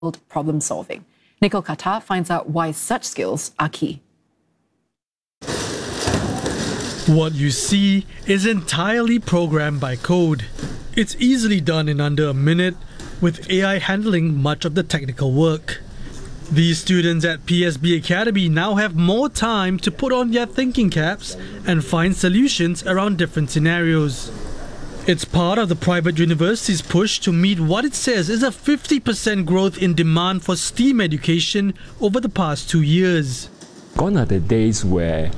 problem solving. Nicole Kata finds out why such skills are key. What you see is entirely programmed by code. It's easily done in under a minute, with AI handling much of the technical work. These students at PSB Academy now have more time to put on their thinking caps and find solutions around different scenarios. It's part of the private university's push to meet what it says is a 50% growth in demand for STEAM education over the past 2 years. Gone are the days where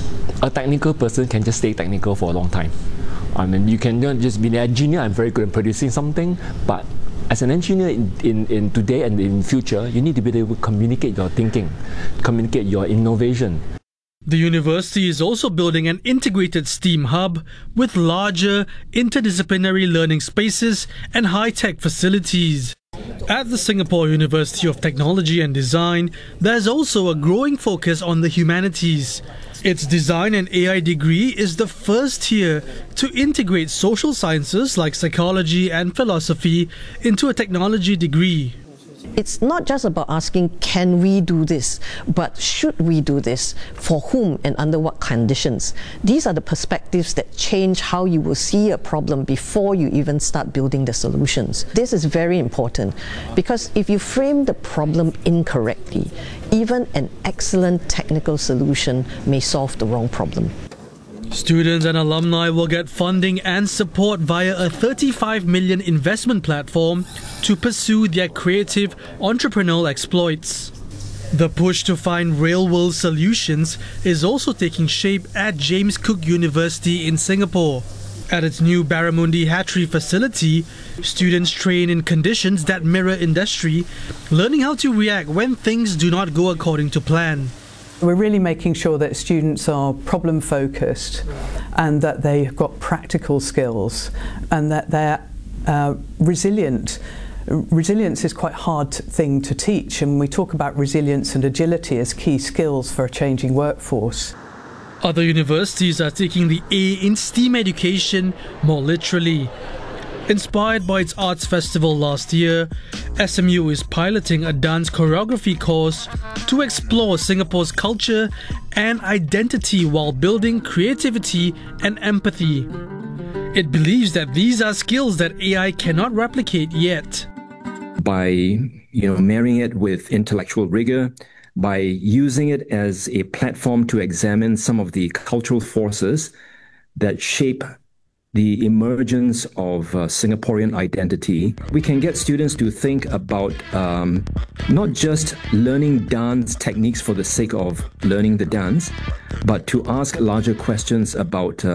a technical person can just stay technical for a long time. I mean, you cannot just be an engineer, I'm very good at producing something, but as an engineer in today and in future, you need to be able to communicate your thinking, communicate your innovation. The university is also building an integrated STEAM hub with larger interdisciplinary learning spaces and high-tech facilities. At the Singapore University of Technology and Design, there's also a growing focus on the humanities. Its design and AI degree is the first here to integrate social sciences like psychology and philosophy into a technology degree. It's not just about asking, can we do this, but should we do this, for whom and under what conditions. These are the perspectives that change how you will see a problem before you even start building the solutions. This is very important because if you frame the problem incorrectly, even an excellent technical solution may solve the wrong problem. Students and alumni will get funding and support via a 35 million investment platform to pursue their creative entrepreneurial exploits. The push to find real-world solutions is also taking shape at James Cook University in Singapore. At its new Barramundi Hatchery facility, students train in conditions that mirror industry, learning how to react when things do not go according to plan. We're really making sure that students are problem focused and that they've got practical skills and that they're resilient. Resilience is quite a hard thing to teach, and we talk about resilience and agility as key skills for a changing workforce. Other universities are taking the A in STEAM education more literally. Inspired by its arts festival last year, SMU is piloting a dance choreography course to explore Singapore's culture and identity while building creativity and empathy. It believes that these are skills that AI cannot replicate yet. By marrying it with intellectual rigor, by using it as a platform to examine some of the cultural forces that shape the emergence of Singaporean identity, we can get students to think about not just learning dance techniques for the sake of learning the dance, but to ask larger questions about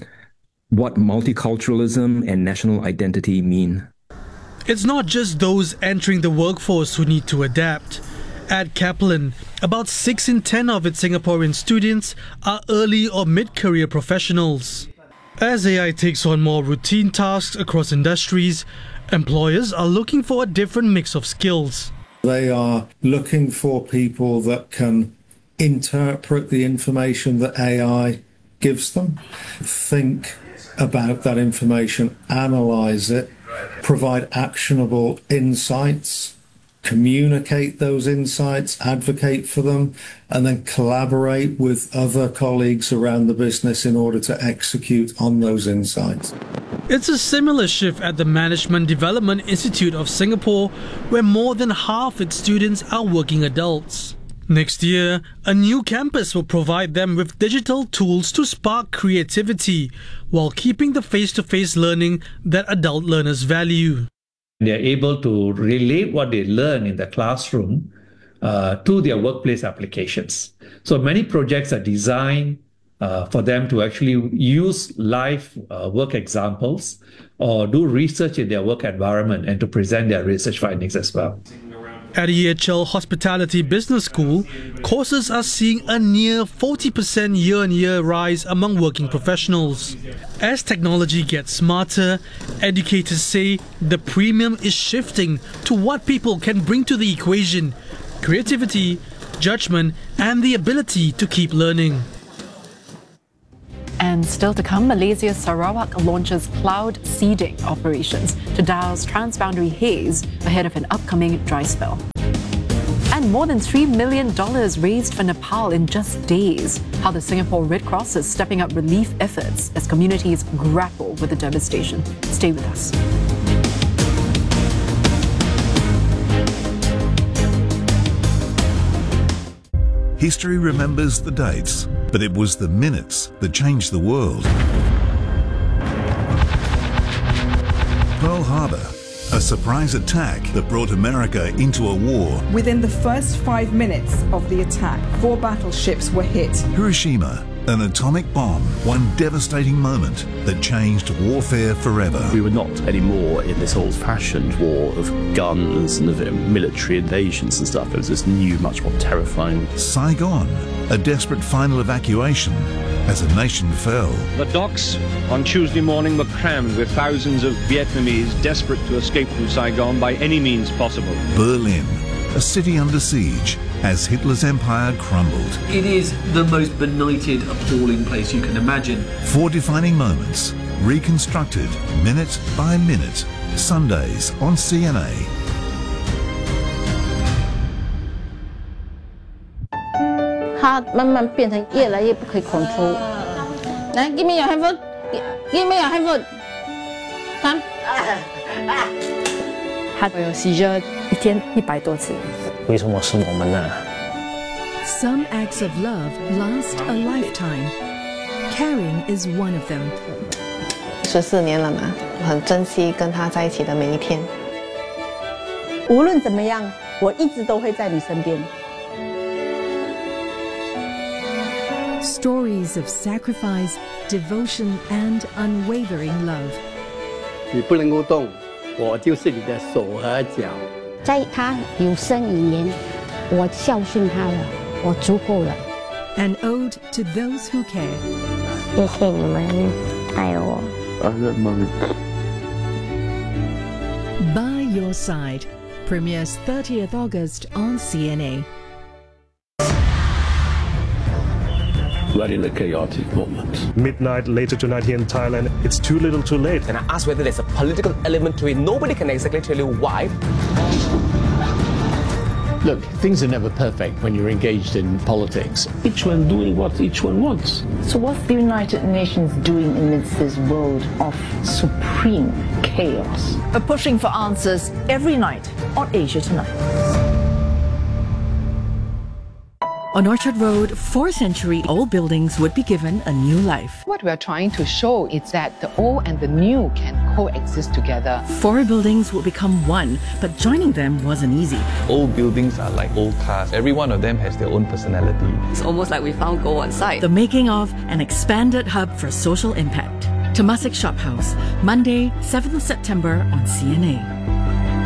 what multiculturalism and national identity mean. It's not just those entering the workforce who need to adapt. At Kaplan, about 6 in 10 of its Singaporean students are early or mid-career professionals. As AI takes on more routine tasks across industries, employers are looking for a different mix of skills. They are looking for people that can interpret the information that AI gives them, think about that information, analyze it, provide actionable insights, communicate those insights, advocate for them, and then collaborate with other colleagues around the business in order to execute on those insights. It's a similar shift at the Management Development Institute of Singapore, where more than half its students are working adults. Next year, a new campus will provide them with digital tools to spark creativity while keeping the face-to-face learning that adult learners value. They're able to relate what they learn in the classroom to their workplace applications. So many projects are designed for them to actually use live work examples or do research in their work environment and to present their research findings as well. At EHL Hospitality Business School, courses are seeing a near 40% year-on-year rise among working professionals. As technology gets smarter, educators say the premium is shifting to what people can bring to the equation: creativity, judgment, and the ability to keep learning. And still to come, Malaysia's Sarawak launches cloud seeding operations to douse transboundary haze ahead of an upcoming dry spell. And more than $3 million raised for Nepal in just days. How the Singapore Red Cross is stepping up relief efforts as communities grapple with the devastation. Stay with us. History remembers the dates, but it was the minutes that changed the world. Pearl Harbor, a surprise attack that brought America into a war. Within the first 5 minutes of the attack, 4 battleships were hit. Hiroshima, an atomic bomb, one devastating moment that changed warfare forever. We were not anymore in this old-fashioned war of guns and of military invasions and stuff. It was this new, much more terrifying. Saigon, a desperate final evacuation as a nation fell. The docks on Tuesday morning were crammed with thousands of Vietnamese desperate to escape from Saigon by any means possible. Berlin, a city under siege as Hitler's empire crumbled. It is the most benighted, appalling place you can imagine. 4 defining moments, reconstructed minute by minute. Sundays on CNA. 它慢慢变成越来越不可以 control。来 ，give me your handphone， give me your handphone。看， 它有 seizure 一天100多次。 为什么是我们呢？ Some acts of love last a lifetime. Caring is one of them. 14年了嘛，我很珍惜跟他在一起的每一天。 无论怎么样，我一直都会在你身边。 Stories of sacrifice, devotion, and unwavering love. 你不能够动，我就是你的手和脚。 在他有生以年，我孝顺他了，我足够了。 An ode to those who care. 谢谢你们爱我。 By Your Side premieres 30th August on CNA. Right in a chaotic moment. Midnight later tonight here in Thailand, it's too little too late. And I asked whether there's a political element to it. Nobody can exactly tell you why. Look, things are never perfect when you're engaged in politics. Each one doing what each one wants. So what's the United Nations doing amidst this world of supreme chaos? We're pushing for answers every night on Asia Tonight. On Orchard Road, 4th century old buildings would be given a new life. What we're trying to show is that the old and the new can coexist together. 4 buildings will become one, but joining them wasn't easy. Old buildings are like old cars. Every one of them has their own personality. It's almost like we found gold on site. The making of an expanded hub for social impact. Temasek Shophouse, Monday, 7th of September on CNA.